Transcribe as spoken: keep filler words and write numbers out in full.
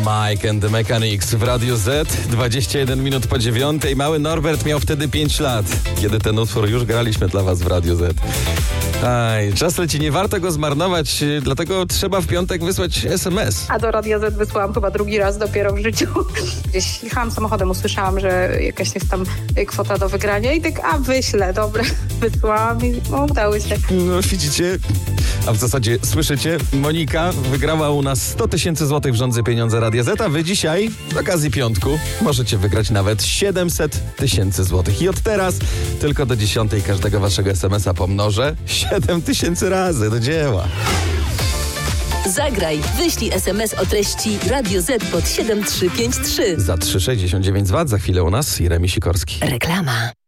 Mike and the Mechanics w Radiu Z, dwadzieścia jeden minut po dziewiątej. Mały Norbert miał wtedy pięć lat, kiedy ten utwór już graliśmy dla was w Radiu Z. Aj, czas leci, nie warto go zmarnować, dlatego trzeba w piątek wysłać es em es. A do Radia Z wysłałam chyba drugi raz dopiero w życiu. Gdzieś jechałam samochodem, usłyszałam, że jakaś jest tam kwota do wygrania i tak, a wyślę, dobra, wysłałam i no, udało się. No widzicie, a w zasadzie słyszycie, Monika wygrała u nas sto tysięcy złotych w Rządzy Pieniądze Radia Z, a wy dzisiaj z okazji piątku możecie wygrać nawet siedemset tysięcy złotych. I od teraz tylko do dziesiątej każdego waszego es emesa pomnożę siedem tysięcy razy, do dzieła. Zagraj, wyślij es em es o treści Radio Z pod siedem trzy pięć trzy. Za trzy sześćdziesiąt dziewięć złotych za chwilę u nas Jeremi Sikorski. Reklama.